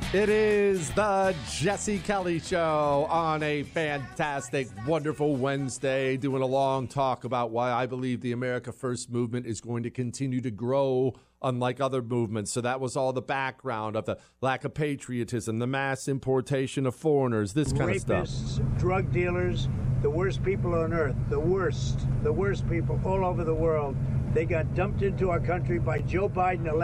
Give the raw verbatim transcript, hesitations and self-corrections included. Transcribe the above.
It is the Jesse Kelly Show on a fantastic, wonderful Wednesday, doing a long talk about why I believe the America First movement is going to continue to grow unlike other movements. So that was all the background of the lack of patriotism, the mass importation of foreigners, this kind Rapists, of stuff. Drug dealers, the worst people on earth, the worst, the worst people all over the world. They got dumped into our country by Joe Biden.